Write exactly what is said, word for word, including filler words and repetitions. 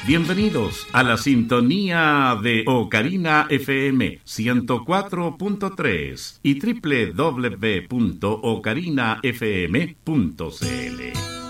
Bienvenidos a la sintonía de Ocarina F M ciento cuatro punto tres y doble u doble u doble u punto ocarina f m punto c l.